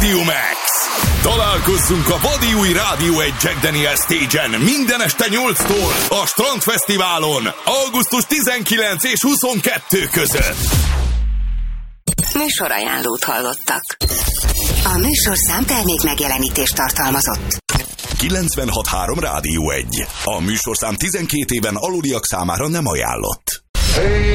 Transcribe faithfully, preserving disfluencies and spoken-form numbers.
Rádiumex! Találkozzunk a vadi új Rádió egy Jack Daniel Stage-en minden este nyolctól a Strandfesztiválon augusztus tizenkilencedike és huszonkettő között. Műsorajánlót hallottak. A műsorszám termék megjelenítést tartalmazott. kilencvenhat három Rádió egy. A műsorszám tizenkét éven aluliak számára nem ajánlott. Hey!